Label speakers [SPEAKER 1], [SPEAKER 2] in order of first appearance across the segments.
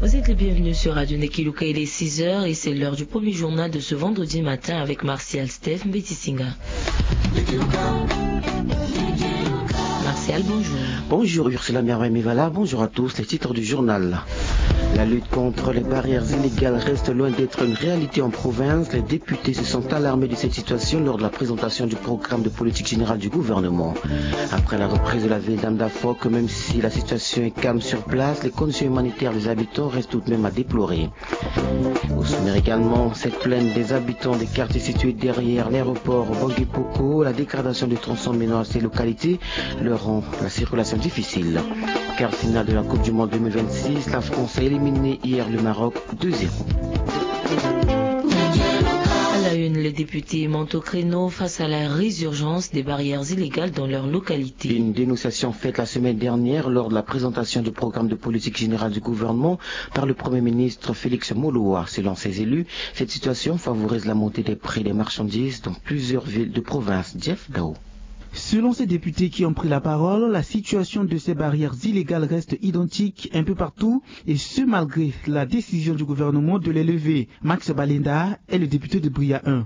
[SPEAKER 1] Vous êtes les bienvenus sur Radio Nekiluka, il est 6h et c'est l'heure du premier journal de ce vendredi matin avec Martial Steph Mbetisinga. Martial, bonjour.
[SPEAKER 2] Bonjour Ursula Mivala, bonjour à tous, les titres du journal. La lutte contre les barrières illégales reste loin d'être une réalité en province. Les députés se sont alarmés de cette situation lors de la présentation du programme de politique générale du gouvernement. Après la reprise de la ville d'Amdafok, même si la situation est calme sur place, les conditions humanitaires des habitants restent tout de même à déplorer. Au sommaire également, cette plainte des habitants des quartiers situés derrière l'aéroport Bangui-Poko, la dégradation du tronçon menant à ces localités leur rend la circulation difficile. Quart finale de la Coupe du Monde 2026, la France a éliminé hier le Maroc 2-0.
[SPEAKER 1] À la une, les députés montent au créneau face à la résurgence des barrières illégales dans leur localité.
[SPEAKER 2] Une dénonciation faite la semaine dernière lors de la présentation du programme de politique générale du gouvernement par le Premier ministre Félix Moloa. Selon ses élus, cette situation favorise la montée des prix des marchandises dans plusieurs villes de province. Jeff Dao.
[SPEAKER 3] Selon ces députés qui ont pris la parole, la situation de ces barrières illégales reste identique un peu partout, et ce malgré la décision du gouvernement de les lever. Max Balenda est le député de Bria 1.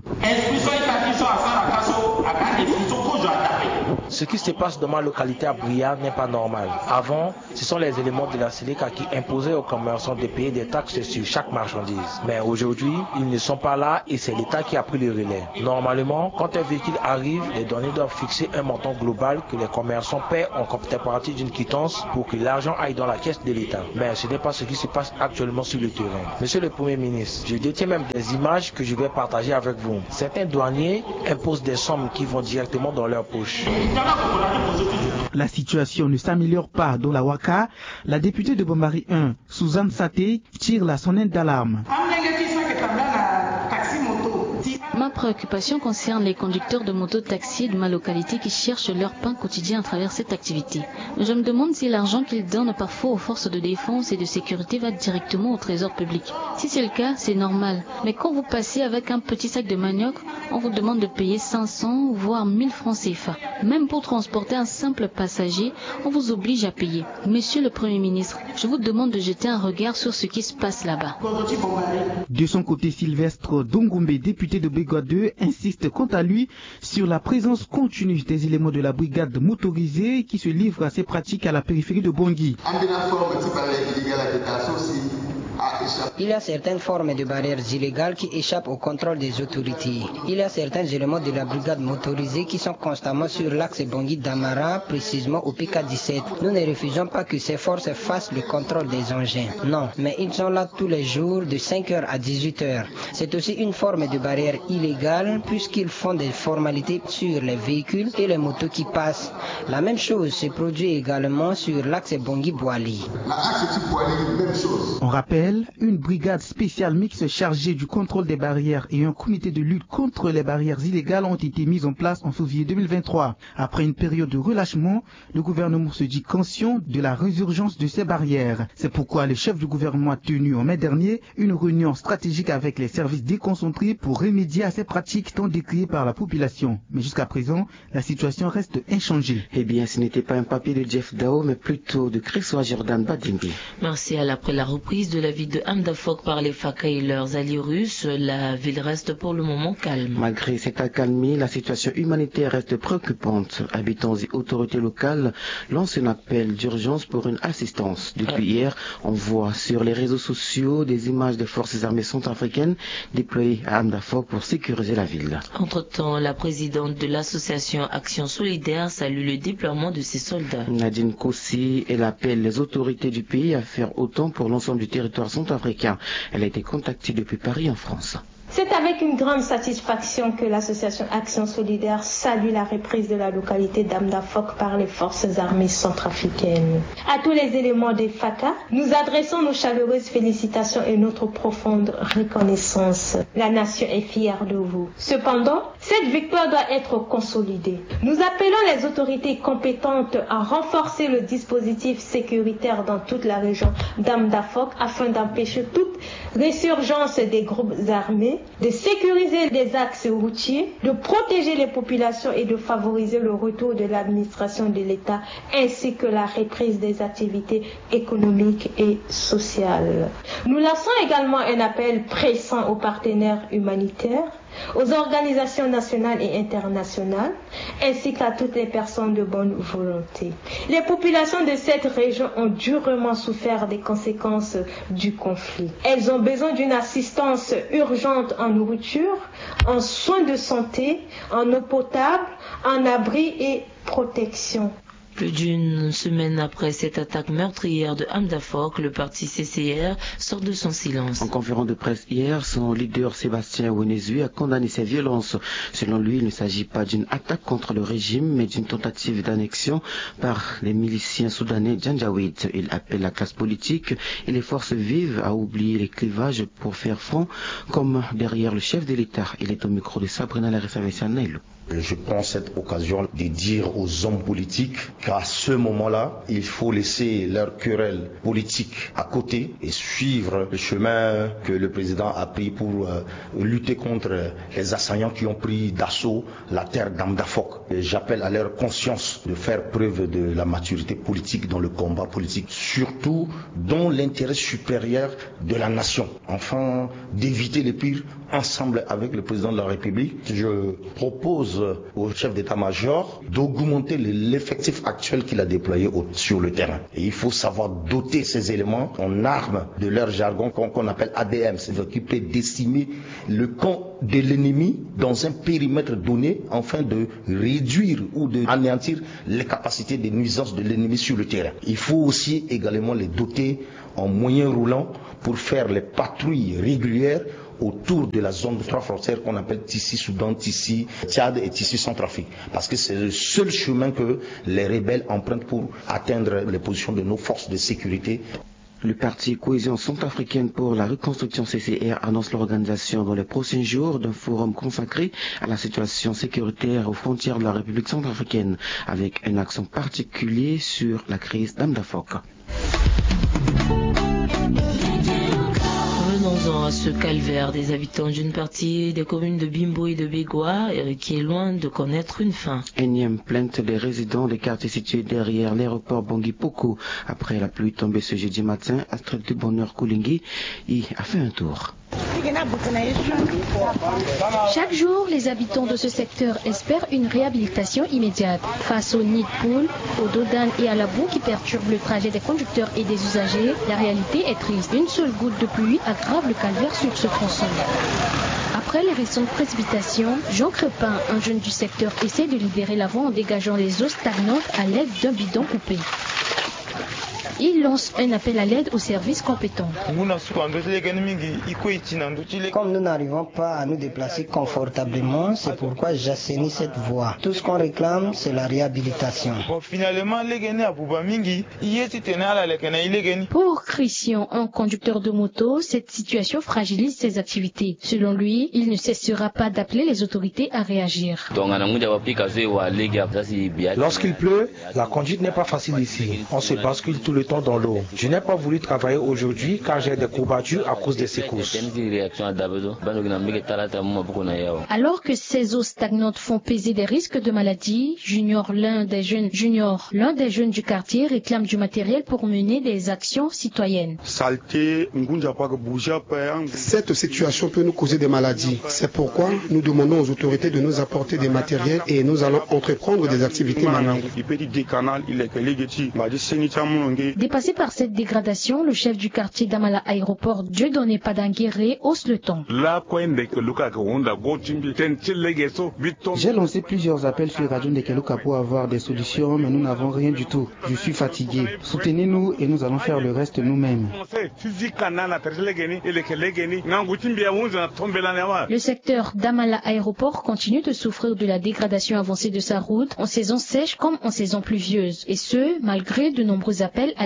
[SPEAKER 4] Ce qui se passe dans ma localité à Bria n'est pas normal. Avant, ce sont les éléments de la Séléka qui imposaient aux commerçants de payer des taxes sur chaque marchandise. Mais aujourd'hui, ils ne sont pas là et c'est l'État qui a pris le relais. Normalement, quand un véhicule arrive, les douaniers doivent fixer un montant global que les commerçants paient en contrepartie d'une quittance pour que l'argent aille dans la caisse de l'État. Mais ce n'est pas ce qui se passe actuellement sur le terrain. Monsieur le Premier ministre, je détiens même des images que je vais partager avec vous. Certains douaniers imposent des sommes qui vont directement dans leur poche.
[SPEAKER 3] La situation ne s'améliore pas dans la Waka. La députée de Bombari 1, Suzanne Saté, tire la sonnette d'alarme.
[SPEAKER 5] Ma préoccupation concerne les conducteurs de moto-taxi de ma localité qui cherchent leur pain quotidien à travers cette activité. Je me demande si l'argent qu'ils donnent parfois aux forces de défense et de sécurité va directement au trésor public. Si c'est le cas, c'est normal. Mais quand vous passez avec un petit sac de manioc, on vous demande de payer 500 voire 1000 francs CFA. Même pour transporter un simple passager, on vous oblige à payer. Monsieur le Premier ministre, je vous demande de jeter un regard sur ce qui se passe là-bas.
[SPEAKER 3] De son côté, Sylvestre Dongombe, député de Brigade 2, insiste quant à lui sur la présence continue des éléments de la brigade motorisée qui se livrent à ces pratiques à la périphérie de Bangui.
[SPEAKER 6] Il y a certaines formes de barrières illégales qui échappent au contrôle des autorités. Il y a certains éléments de la brigade motorisée qui sont constamment sur l'axe Bangui-Damara, précisément au PK17. Nous ne refusons pas que ces forces fassent le contrôle des engins. Non, mais ils sont là tous les jours de 5h à 18h. C'est aussi une forme de barrière illégale puisqu'ils font des formalités sur les véhicules et les motos qui passent. La même chose se produit également sur l'axe Bangui-Boali.
[SPEAKER 3] On rappelle, une brigade spéciale mixte chargée du contrôle des barrières et un comité de lutte contre les barrières illégales ont été mis en place en février 2023. Après une période de relâchement, le gouvernement se dit conscient de la résurgence de ces barrières. C'est pourquoi le chef du gouvernement a tenu en mai dernier une réunion stratégique avec les services déconcentrés pour remédier à ces pratiques tant décriées par la population. Mais jusqu'à présent, la situation reste inchangée.
[SPEAKER 2] Eh bien, ce n'était pas un papier de Jeff Dao, mais plutôt de Christophe Jordan Badimbi.
[SPEAKER 1] Martial, après la reprise de la ville de Amdafok par les Faka et leurs alliés russes, la ville reste pour le moment calme.
[SPEAKER 2] Malgré cette accalmie, la situation humanitaire reste préoccupante. Habitants et autorités locales lancent un appel d'urgence pour une assistance. Depuis hier, on voit sur les réseaux sociaux des images des forces armées centrafricaines déployées à Amdafok pour sécuriser la ville.
[SPEAKER 1] Entre-temps, la présidente de l'association Action Solidaire salue le déploiement de ses soldats.
[SPEAKER 2] Nadine Kossi, elle appelle les autorités du pays à faire autant pour l'ensemble du territoire centrafricain. Elle a été contactée depuis Paris en France.
[SPEAKER 7] C'est avec une grande satisfaction que l'association Action Solidaire salue la reprise de la localité d'Amdafok par les forces armées centrafricaines. À tous les éléments des FACA, nous adressons nos chaleureuses félicitations et notre profonde reconnaissance. La nation est fière de vous. Cependant, Cette victoire doit être consolidée. Nous appelons les autorités compétentes à renforcer le dispositif sécuritaire dans toute la région d'Amdafok afin d'empêcher toute résurgence des groupes armés, de sécuriser les axes routiers, de protéger les populations et de favoriser le retour de l'administration de l'État ainsi que la reprise des activités économiques et sociales. Nous lançons également un appel pressant aux partenaires humanitaires, aux organisations nationales et internationales, ainsi qu'à toutes les personnes de bonne volonté. Les populations de cette région ont durement souffert des conséquences du conflit. Elles ont besoin d'une assistance urgente en nourriture, en soins de santé, en eau potable, en abri et protection.
[SPEAKER 1] Plus d'une semaine après cette attaque meurtrière de Amdafok, le parti CCR sort de son silence.
[SPEAKER 2] En conférence de presse hier, son leader Sébastien Ouénézui a condamné ces violences. Selon lui, il ne s'agit pas d'une attaque contre le régime, mais d'une tentative d'annexion par les miliciens soudanais Janjaweed. Il appelle la classe politique et les forces vives à oublier les clivages pour faire front comme derrière le chef de l'État. Il est au micro de Sabrina Larissa-Nailo.
[SPEAKER 8] Je prends cette occasion de dire aux hommes politiques qu'à ce moment-là, il faut laisser leur querelle politique à côté et suivre le chemin que le président a pris pour lutter contre les assaillants qui ont pris d'assaut la terre d'Amdafok. J'appelle à leur conscience de faire preuve de la maturité politique dans le combat politique, surtout dans l'intérêt supérieur de la nation. Enfin, d'éviter les pires ensemble avec le président de la République. Je propose au chef d'état-major d'augmenter l'effectif actuel qu'il a déployé sur le terrain. Et il faut savoir doter ces éléments en armes de leur jargon qu'on appelle ADM, c'est-à-dire qui peut décimer le camp de l'ennemi dans un périmètre donné afin de réduire ou d'anéantir les capacités de nuisance de l'ennemi sur le terrain. Il faut aussi également les doter en moyens roulants pour faire les patrouilles régulières autour de la zone de 3 frontières qu'on appelle Tissi-Soudan, Tissi-Tchad et Tissi-Centrafrique. Parce que c'est le seul chemin que les rebelles empruntent pour atteindre les positions de nos forces de sécurité.
[SPEAKER 2] Le parti Cohésion centrafricaine pour la reconstruction CCR annonce l'organisation dans les prochains jours d'un forum consacré à la situation sécuritaire aux frontières de la République centrafricaine, avec un accent particulier sur la crise d'Amdafok.
[SPEAKER 1] Revenons-en à ce calvaire des habitants d'une partie des communes de Bimbo et de Bégua qui est loin de connaître une fin.
[SPEAKER 2] Énième plainte des résidents des quartiers situés derrière l'aéroport Bangui Poko. Après la pluie tombée ce jeudi matin, Astrid du Bonheur Koulingi y a fait un tour.
[SPEAKER 9] Chaque jour, les habitants de ce secteur espèrent une réhabilitation immédiate. Face aux nids de poules, aux dos d'âne et à la boue qui perturbe le trajet des conducteurs et des usagers, la réalité est triste. Une seule goutte de pluie aggrave le calvaire sur ce tronçon. Après les récentes précipitations, Jean Crepin, un jeune du secteur, essaie de libérer la voie en dégageant les eaux stagnantes à l'aide d'un bidon coupé. Il lance un appel à l'aide aux services compétents.
[SPEAKER 6] Comme nous n'arrivons pas à nous déplacer confortablement, c'est pourquoi j'assainis cette voie. Tout ce qu'on réclame, c'est la réhabilitation.
[SPEAKER 9] Pour Christian, un conducteur de moto, cette situation fragilise ses activités. Selon lui, il ne cessera pas d'appeler les autorités à réagir.
[SPEAKER 4] Lorsqu'il pleut, la conduite n'est pas facile ici. On se bascule tout le temps dans l'eau. Je n'ai pas voulu travailler aujourd'hui car j'ai des courbatures à cause des secousses.
[SPEAKER 9] Alors que ces eaux stagnantes font peser des risques de maladie, Junior, l'un des jeunes du quartier, réclame du matériel pour mener des actions citoyennes.
[SPEAKER 10] Cette situation peut nous causer des maladies. C'est pourquoi nous demandons aux autorités de nous apporter des matériels et nous allons entreprendre des activités manuelles.
[SPEAKER 9] Dépassé par cette dégradation, le chef du quartier d'Amala Aéroport, Dieudonné Padanguéré, hausse le ton.
[SPEAKER 3] J'ai lancé plusieurs appels sur Radio Ndekeluka pour avoir des solutions, mais nous n'avons rien du tout. Je suis fatigué. Soutenez-nous et nous allons faire le reste nous-mêmes.
[SPEAKER 9] Le secteur d'Amala Aéroport continue de souffrir de la dégradation avancée de sa route en saison sèche comme en saison pluvieuse, et ce, malgré de nombreux appels à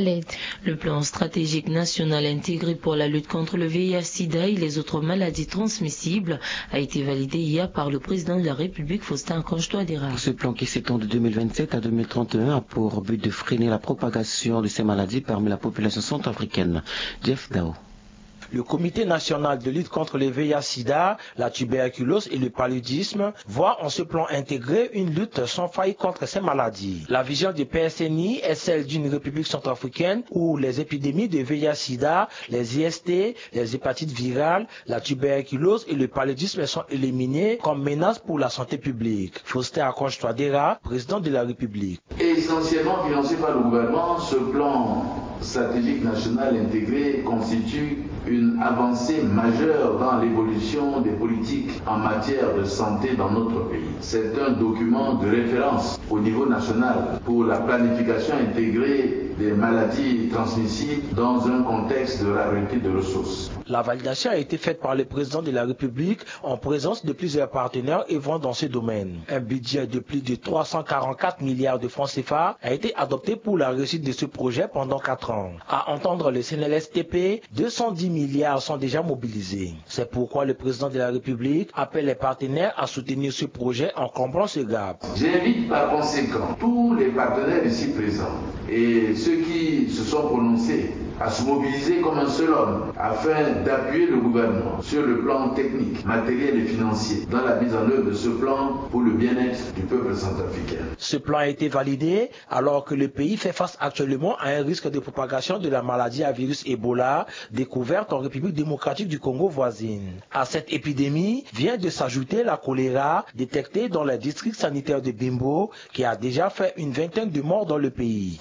[SPEAKER 9] l'aide.
[SPEAKER 1] Le plan stratégique national intégré pour la lutte contre le VIH-Sida et les autres maladies transmissibles a été validé hier par le président de la République, Faustin Archange-Touadéra.
[SPEAKER 2] Ce plan qui s'étend de 2027 à 2031 a pour but de freiner la propagation de ces maladies parmi la population centrafricaine. Jeff Dao.
[SPEAKER 4] Le Comité national de lutte contre le VIH-Sida, la tuberculose et le paludisme voit en ce plan intégré une lutte sans faille contre ces maladies. La vision du PSNI est celle d'une République centrafricaine où les épidémies de VIH-Sida, les IST, les hépatites virales, la tuberculose et le paludisme sont éliminés comme menace pour la santé publique. Faustin Archange-Touadéra, président de la République.
[SPEAKER 11] Essentiellement financé par le gouvernement, ce plan stratégique national intégré constitue une avancée majeure dans l'évolution des politiques en matière de santé dans notre pays. C'est un document de référence au niveau national pour la planification intégrée des maladies transmissibles dans un contexte de rareté de ressources.
[SPEAKER 4] La validation a été faite par le président de la République en présence de plusieurs partenaires œuvrant dans ce domaine. Un budget de plus de 344 milliards de francs CFA a été adopté pour la réussite de ce projet pendant 4 ans. À entendre le CNLSTP, 210 milliards sont déjà mobilisés. C'est pourquoi le président de la République appelle les partenaires à soutenir ce projet en comblant ce gap.
[SPEAKER 11] J'invite par conséquent tous les partenaires ici présents et ceux qui se sont prononcés à se mobiliser comme un seul homme afin d'appuyer le gouvernement sur le plan technique, matériel et financier dans la mise en œuvre de ce plan pour le bien-être du peuple centrafricain.
[SPEAKER 4] Ce plan a été validé alors que le pays fait face actuellement à un risque de propagation de la maladie à virus Ebola découverte en République démocratique du Congo voisine. À cette épidémie vient de s'ajouter la choléra détectée dans les districts sanitaires de Bimbo qui a déjà fait une vingtaine de morts dans le pays.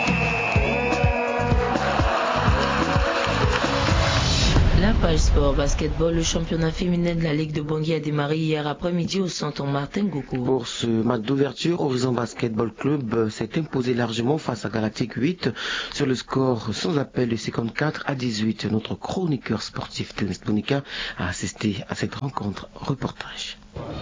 [SPEAKER 1] La page sport basketball, le championnat féminin de la Ligue de Bangui a démarré hier après-midi au centre Martin Goko.
[SPEAKER 2] Pour ce match d'ouverture, Horizon Basketball Club s'est imposé largement face à Galactique 8 sur le score sans appel de 54-18. Notre chroniqueur sportif Denis Tonika a assisté à cette rencontre. Reportage.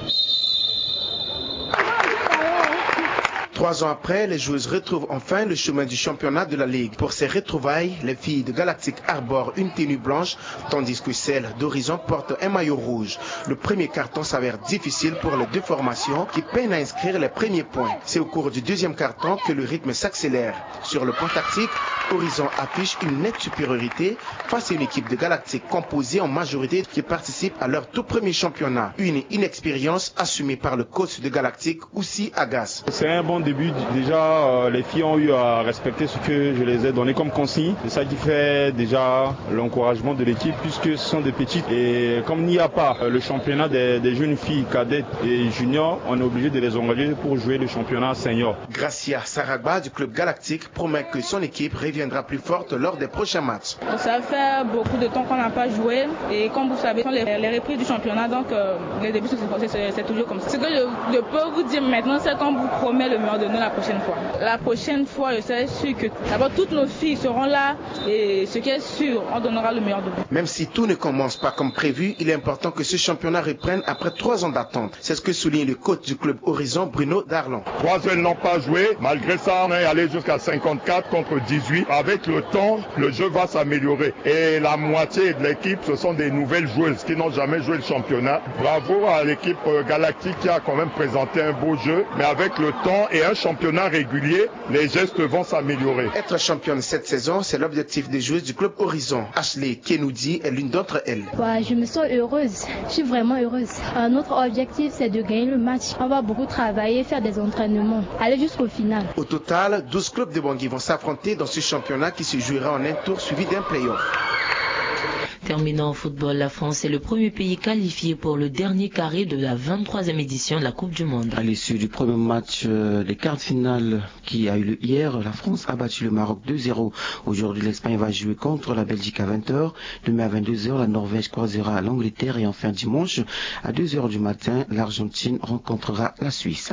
[SPEAKER 3] 3 ans après, les joueuses retrouvent enfin le chemin du championnat de la Ligue. Pour ces retrouvailles, les filles de Galactique arborent une tenue blanche, tandis que celles d'Horizon portent un maillot rouge. Le premier carton s'avère difficile pour les deux formations qui peinent à inscrire les premiers points. C'est au cours du deuxième carton que le rythme s'accélère. Sur le plan tactique, Horizon affiche une nette supériorité face à une équipe de Galactique composée en majorité qui participe à leur tout premier championnat. Une inexpérience assumée par le coach de Galactique, Oussi Agas.
[SPEAKER 12] C'est un bon début. Déjà, les filles ont eu à respecter ce que je les ai donné comme consigne. C'est ça qui fait déjà l'encouragement de l'équipe puisque ce sont des petites. Et comme il n'y a pas le championnat des jeunes filles cadettes et juniors, on est obligé de les engager pour jouer le championnat senior.
[SPEAKER 3] Gracia Saragba du club Galactique promet que son équipe reviendra plus forte lors des prochains matchs.
[SPEAKER 13] Ça fait beaucoup de temps qu'on n'a pas joué et comme vous savez, ce sont les reprises du championnat, donc les débuts c'est toujours comme ça. Ce que je peux vous dire maintenant, c'est qu'on vous promet le meilleur de nous la prochaine fois. La prochaine fois, je sais sûr que d'abord toutes nos filles seront là et ce qui est sûr, on donnera le meilleur de nous.
[SPEAKER 3] Même si tout ne commence pas comme prévu, il est important que ce championnat reprenne après 3 ans d'attente. C'est ce que souligne le coach du club Horizon, Bruno Darlon.
[SPEAKER 14] 3 ans n'ont pas joué, malgré ça on est allé jusqu'à 54 contre 18. Avec le temps, le jeu va s'améliorer et la moitié de l'équipe, ce sont des nouvelles joueuses qui n'ont jamais joué le championnat. Bravo à l'équipe Galactique qui a quand même présenté un beau jeu, mais avec le temps et un championnat régulier, les gestes vont s'améliorer.
[SPEAKER 3] Être championne cette saison, c'est l'objectif des joueuses du club Horizon. Ashley Kenoudi est l'une d'entre elles.
[SPEAKER 9] Ouais, je me sens heureuse, je suis vraiment heureuse. Notre objectif, c'est de gagner le match. On va beaucoup travailler, faire des entraînements, aller jusqu'au final.
[SPEAKER 3] Au total, 12 clubs de Bangui vont s'affronter dans ce championnat qui se jouera en un tour suivi d'un play-off.
[SPEAKER 1] Terminant en football, la France est le premier pays qualifié pour le dernier carré de la 23e édition de la Coupe du Monde.
[SPEAKER 2] À l'issue du premier match des quarts de finale qui a eu lieu hier, la France a battu le Maroc 2-0. Aujourd'hui, l'Espagne va jouer contre la Belgique à 20h. Demain à 22h, la Norvège croisera l'Angleterre et enfin dimanche à 2h du matin, l'Argentine rencontrera la Suisse.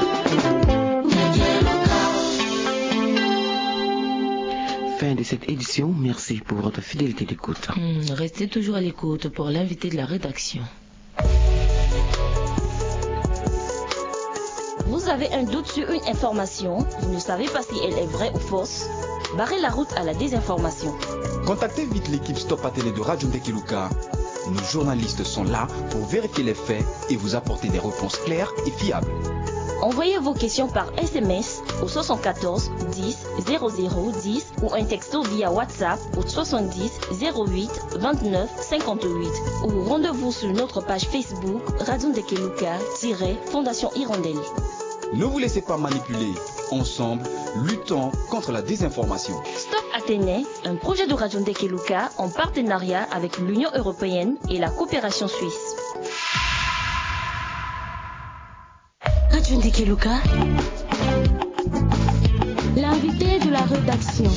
[SPEAKER 2] Fin de cette édition, merci pour votre fidélité d'écoute.
[SPEAKER 1] Restez toujours à l'écoute pour l'invité de la rédaction.
[SPEAKER 15] Vous avez un doute sur une information, vous ne savez pas si elle est vraie ou fausse. barrer la route à la désinformation.
[SPEAKER 16] Contactez vite l'équipe Stop à Télé de Radio Ndekeluka. Nos journalistes sont là pour vérifier les faits et vous apporter des réponses claires et fiables.
[SPEAKER 15] Envoyez vos questions par SMS au 74 10 00 10 ou un texto via WhatsApp au 70 08 29 58 ou rendez-vous sur notre page Facebook Radio Ndekeluka-Fondation Hirondelle.
[SPEAKER 16] Ne vous laissez pas manipuler. Ensemble, luttons contre la désinformation.
[SPEAKER 15] Stop Athénée, un projet de Radio Ndekeluka en partenariat avec l'Union européenne et la coopération suisse.
[SPEAKER 1] Radio Ndekeluka,
[SPEAKER 9] l'invité de la rédaction.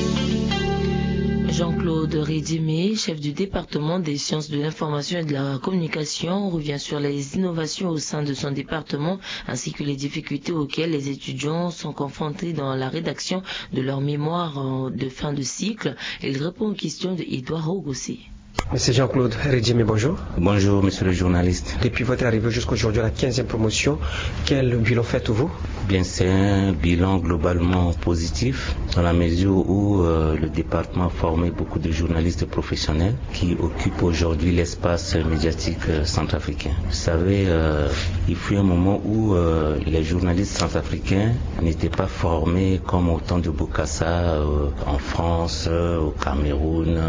[SPEAKER 1] Jean-Claude Rédimé, chef du département des sciences de l'information et de la communication, revient sur les innovations au sein de son département ainsi que les difficultés auxquelles les étudiants sont confrontés dans la rédaction de leur mémoire de fin de cycle. Il répond aux questions de Edouard Rogossé.
[SPEAKER 17] Monsieur Jean-Claude Rédimé, bonjour.
[SPEAKER 18] Bonjour, monsieur le journaliste.
[SPEAKER 17] Depuis votre arrivée jusqu'aujourd'hui à la 15e promotion, quel bilan faites-vous?
[SPEAKER 18] Bien, c'est un bilan globalement positif dans la mesure où le département a formé beaucoup de journalistes professionnels qui occupent aujourd'hui l'espace médiatique centrafricain. Vous savez, il fut un moment où les journalistes centrafricains n'étaient pas formés comme au temps de Bokassa en France, au Cameroun,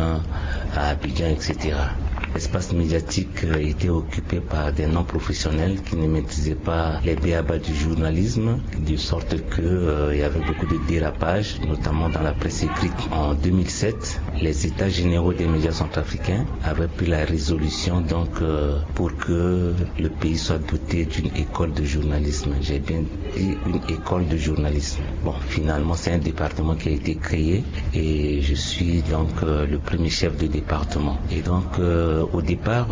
[SPEAKER 18] à Abidjan, etc. L'espace médiatique était occupé par des non-professionnels qui ne maîtrisaient pas les b.a.-ba du journalisme, de sorte que il y avait beaucoup de dérapages, notamment dans la presse écrite. En 2007, les États généraux des médias centrafricains avaient pris la résolution donc pour que le pays soit doté d'une école de journalisme. J'ai bien dit une école de journalisme. Bon, finalement, c'est un département qui a été créé et je suis donc le premier chef de département. Et donc au départ,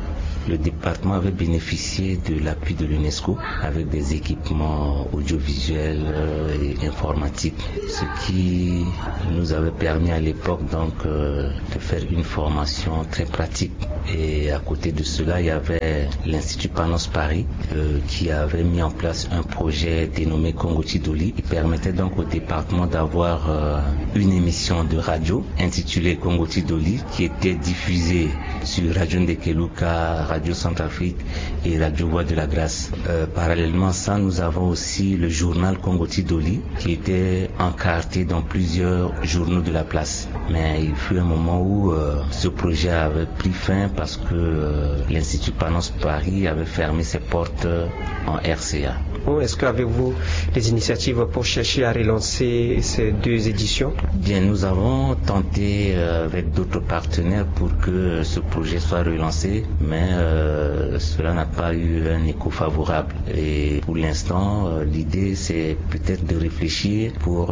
[SPEAKER 18] le département avait bénéficié de l'appui de l'UNESCO avec des équipements audiovisuels et informatiques, ce qui nous avait permis à l'époque donc de faire une formation très pratique. Et à côté de cela, il y avait l'Institut Panos Paris qui avait mis en place un projet dénommé Congo Tidoli qui permettait donc au département d'avoir une émission de radio intitulée Congo Tidoli qui était diffusée sur Radio Ndekeluka, Radio Centrafrique et Radio Voix de la Grâce. Parallèlement à ça, nous avons aussi le journal Congo Tidoli qui était encarté dans plusieurs journaux de la place. Mais il fut un moment où ce projet avait pris fin parce que l'Institut Panos Paris avait fermé ses portes en RCA.
[SPEAKER 17] Est-ce qu'avez-vous des initiatives pour chercher à relancer ces deux éditions?
[SPEAKER 18] Bien, nous avons tenté avec d'autres partenaires pour que ce projet soit relancé, mais cela n'a pas eu un écho favorable. Et pour l'instant, l'idée c'est peut-être de réfléchir pour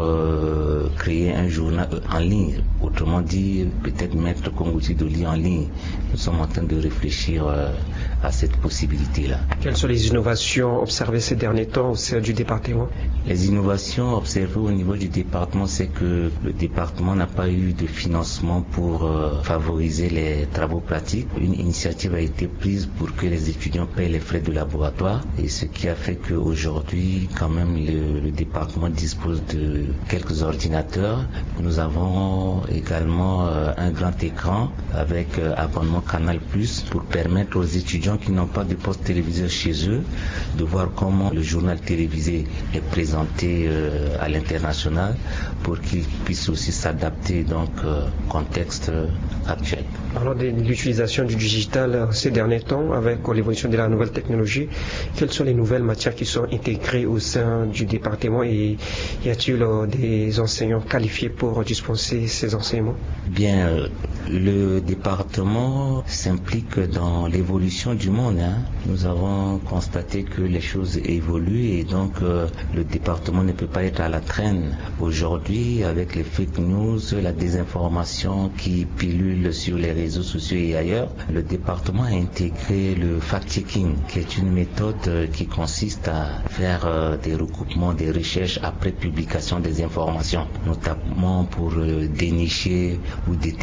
[SPEAKER 18] créer un journal en ligne. Autrement dit, peut-être mettre Congo Tidoli en ligne. Nous sommes en train de réfléchir à cette possibilité-là.
[SPEAKER 17] Quelles sont les innovations observées ces derniers temps au sein du département?
[SPEAKER 18] Les innovations observées au niveau du département, c'est que le département n'a pas eu de financement pour favoriser les travaux pratiques. Une initiative a été prise pour que les étudiants payent les frais de laboratoire et ce qui a fait qu'aujourd'hui, quand même, le département dispose de quelques ordinateurs. Nous avons également un grand écran avec abonnement Canal+ pour permettre aux étudiants qui n'ont pas de poste téléviseur chez eux de voir comment le journal télévisé est présenté à l'international pour qu'ils puissent aussi s'adapter donc au contexte actuel.
[SPEAKER 17] Parlons de l'utilisation du digital ces derniers temps avec l'évolution de la nouvelle technologie. Quelles sont les nouvelles matières qui sont intégrées au sein du département et y a-t-il des enseignants qualifiés pour dispenser ces enseignements?
[SPEAKER 18] Bien, le département s'implique dans l'évolution du monde. Nous avons constaté que les choses évoluent et donc le département ne peut pas être à la traîne. Aujourd'hui, avec les fake news, la désinformation qui pilule sur les réseaux sociaux et ailleurs, le département a intégré le fact-checking, qui est une méthode qui consiste à faire des recoupements, des recherches après publication des informations, notamment pour dénicher ou détecter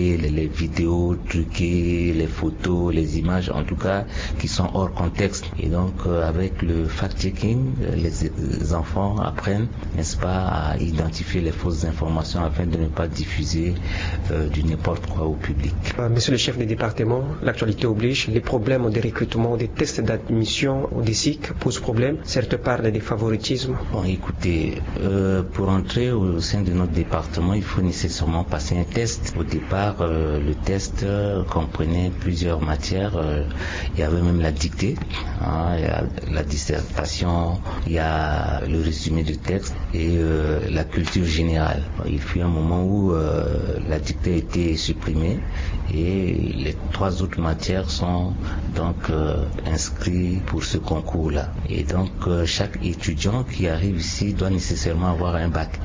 [SPEAKER 18] trouver les vidéos truquées, les photos, les images, en tout cas, qui sont hors contexte. Et donc, avec le fact-checking, les enfants apprennent, n'est-ce pas, à identifier les fausses informations afin de ne pas diffuser du n'importe quoi au public.
[SPEAKER 17] Monsieur le chef du département, l'actualité oblige, les problèmes de recrutement, des tests d'admission au DSIC posent problème. Certains parlent des favoritismes.
[SPEAKER 18] Bon, écoutez, pour entrer au sein de notre département, il faut nécessairement passer un test. Au départ, le test comprenait plusieurs matières. Il y avait même la dictée, il y a la dissertation, il y a le résumé du texte et la culture générale. Il fut un moment où la dictée a été supprimée et les 3 autres matières sont donc inscrites pour ce concours-là. Et donc chaque étudiant qui arrive ici doit nécessairement avoir un bac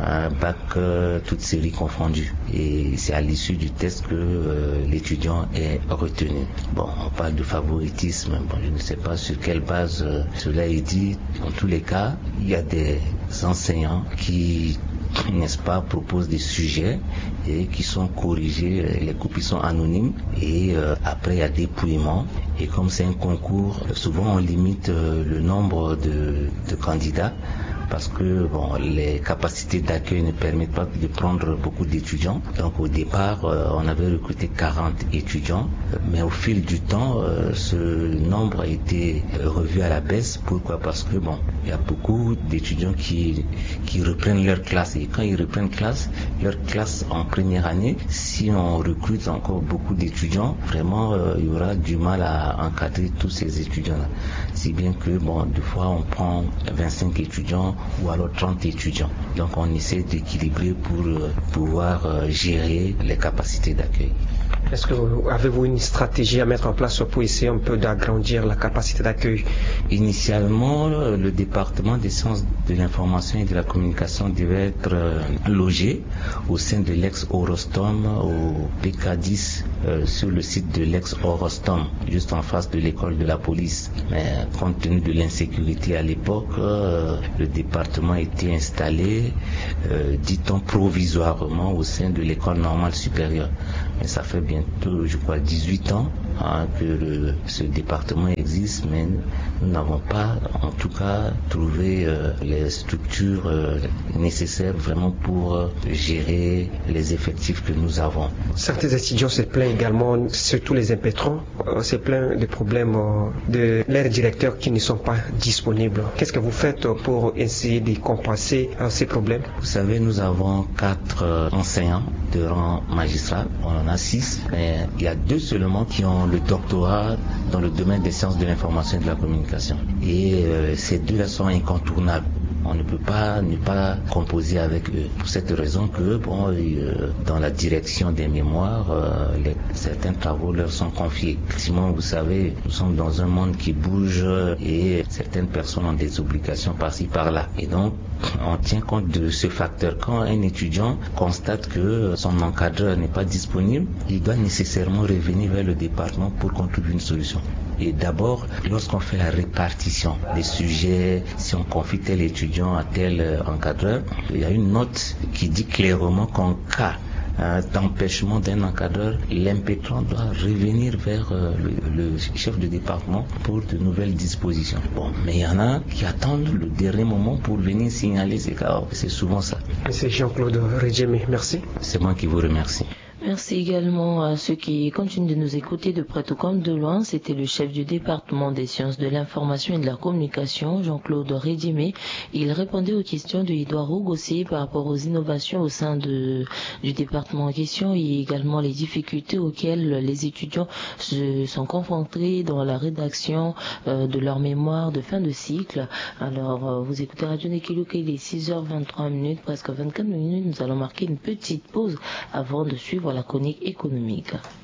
[SPEAKER 18] toutes séries confondues. Et c'est à l'issue du test que l'étudiant est retenu. Bon, on parle de favoritisme. Bon, je ne sais pas sur quelle base cela est dit. En tous les cas, il y a des enseignants qui, n'est-ce pas, proposent des sujets et qui sont corrigés, les copies sont anonymes et après il y a dépouillement. Et comme c'est un concours, souvent on limite le nombre de candidats parce que les capacités d'accueil ne permettent pas de prendre beaucoup d'étudiants. Donc au départ, on avait recruté 40 étudiants, mais au fil du temps, ce nombre a été revu à la baisse. Pourquoi? Parce que il y a beaucoup d'étudiants qui reprennent leur classe. Et quand ils reprennent leur classe en première année, si on recrute encore beaucoup d'étudiants, vraiment, il y aura du mal à encadrer tous ces étudiants-là. Si bien que, des fois, on prend 25 étudiants ou alors 30 étudiants. Donc, on essaie d'équilibrer pour pouvoir gérer les capacités d'accueil.
[SPEAKER 17] Est-ce que avez-vous une stratégie à mettre en place pour essayer un peu d'agrandir la capacité d'accueil?
[SPEAKER 18] Initialement, le département des sciences de l'information et de la communication devait être logé au sein de l'ex-Orostom au PK10 sur le site de l'ex-Orostom, juste en face de l'école de la police. Mais compte tenu de l'insécurité à l'époque, le département a été installé, dit-on provisoirement, au sein de l'école normale supérieure. Mais ça fait bientôt, je crois, 18 ans que ce département existe, mais nous n'avons pas, en tout cas, trouvé les structures nécessaires vraiment pour gérer les effectifs que nous avons.
[SPEAKER 17] Certains étudiants se plaignent également, surtout les impétrants, se plaignent des problèmes de leurs directeurs qui ne sont pas disponibles. Qu'est-ce que vous faites pour essayer de compenser ces problèmes?
[SPEAKER 18] Vous savez, nous avons 4 enseignants de rang magistral. On en a 6, mais il y a 2 seulement qui ont le doctorat dans le domaine des sciences de l'information et de la communication. Et ces 2-là sont incontournables. On ne peut pas ne pas composer avec eux. Pour cette raison que, dans la direction des mémoires, certains travaux leur sont confiés. Effectivement, vous savez, nous sommes dans un monde qui bouge et certaines personnes ont des obligations par-ci, par-là. Et donc, on tient compte de ce facteur. Quand un étudiant constate que son encadreur n'est pas disponible, il doit nécessairement revenir vers le département pour qu'on trouve une solution. Et d'abord, lorsqu'on fait la répartition des sujets, si on confie tel étudiant à tel encadreur, il y a une note qui dit clairement qu'en cas d'empêchement d'un encadreur, l'impétrant doit revenir vers le chef de département pour de nouvelles dispositions. Mais il y en a qui attendent le dernier moment pour venir signaler ces cas. C'est souvent ça.
[SPEAKER 17] Monsieur Jean-Claude Redjemé, merci.
[SPEAKER 18] C'est moi qui vous remercie.
[SPEAKER 1] Merci également à ceux qui continuent de nous écouter de près ou comme de loin. C'était le chef du département des sciences de l'information et de la communication, Jean-Claude Redjemé. Il répondait aux questions de Edouard Gossé par rapport aux innovations au sein du département en question et également les difficultés auxquelles les étudiants se sont confrontés dans la rédaction de leur mémoire de fin de cycle. Alors, vous écoutez Radio Nekiluka, il est 6h23, presque 24 minutes. Nous allons marquer une petite pause avant de suivre la chronique économique.